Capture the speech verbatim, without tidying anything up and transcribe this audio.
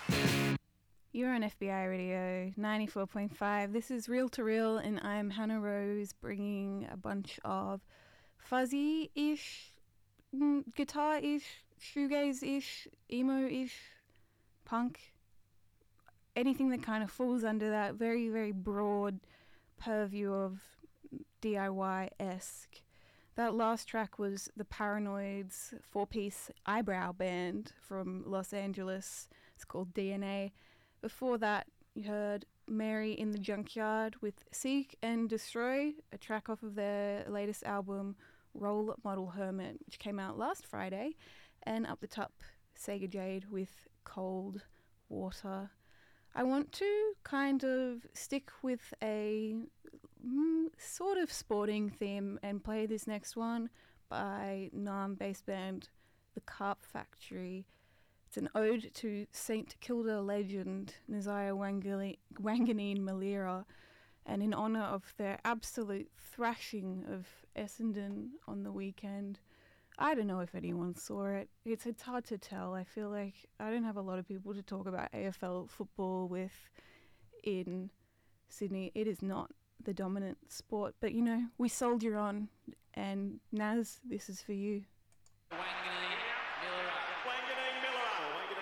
You're on F B I Radio ninety-four point five. This is Reel to Reel, and I'm Hannah Rose, bringing a bunch of fuzzy-ish, mm, guitar-ish, shoegaze-ish, emo-ish, punk, anything that kind of falls under that very, very broad purview of D I Y-esque. That last track was the Paranoids four-piece eyebrow band from Los Angeles. It's called D N A. Before that, you heard Mary in the Junkyard with Seek and Destroy, a track off of their latest album, Role Model Hermit, which came out last Friday. And up the top, Sega Jade with Cold Water. I want to kind of stick with a mm, sort of sporting theme and play this next one by Nam bass band The Carp Factory. It's an ode to Saint Kilda legend Nasiah Wanganeen Malira, and in honour of their absolute thrashing of Essendon on the weekend. I don't know if anyone saw it. It's, it's hard to tell. I feel like I don't have a lot of people to talk about A F L football with in Sydney. It is not the dominant sport, but you know, we soldier on, and Naz, this is for you.